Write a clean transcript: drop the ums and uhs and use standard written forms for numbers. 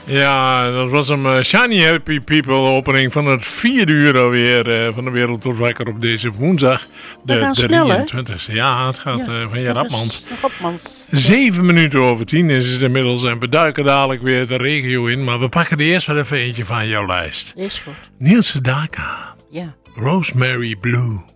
Ja, dat was een Shiny Happy People opening van het 4 uur alweer van de Wereld Wordt Wakker op deze woensdag. De 23e. Ja, het gaat van je Rapmans. 7 minuten over 10 is het inmiddels en we duiken dadelijk weer de regio in. Maar we pakken er eerst wel even eentje van jouw lijst. Is goed. Niels Sedaka. Ja. Rosemary Blue.